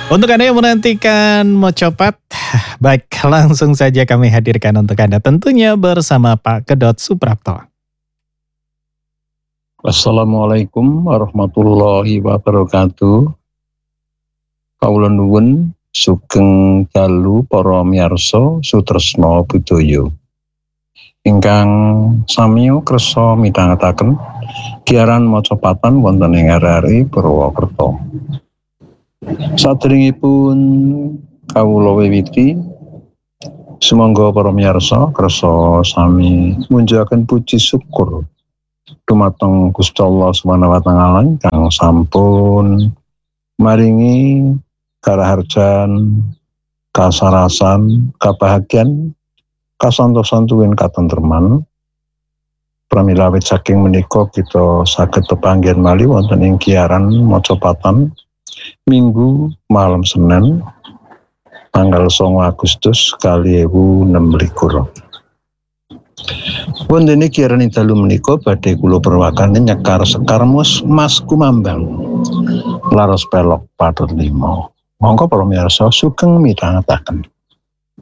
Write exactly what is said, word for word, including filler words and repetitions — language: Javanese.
Untuk Anda yang menantikan Mocopat, baik langsung saja kami hadirkan untuk Anda tentunya bersama Pak Kedot Suprapto. Assalamualaikum warahmatullahi wabarakatuh. Kawula nuwun sugeng dalu para miyarsa sutresna budaya. Ingkang samiya kersa midhangetaken giaran Mocopatan wonten ing R R I Purwokerto. Saderengipun kawula wiwiti, sumangga para miyarsa kersa sami munjuaken puji syukur dumateng Gusti Allah Subhanahu wa taala kang sampun maringi karaharjan, kasarasan, kabahagiaan, kasantosan tuwin katentreman. Pramila wit saking menika kita saged pepanggihan malih wonten ing giaran Mocopatan Minggu malam Senin tanggal songo Agustus kalih ewu enem likur. Wonten ing giaran dalu menika badhe kula perwakane nyekar sekar mus Mas Kumambang laras pelok pathet lima. Monggo para miyarsa sugeng midhangetaken.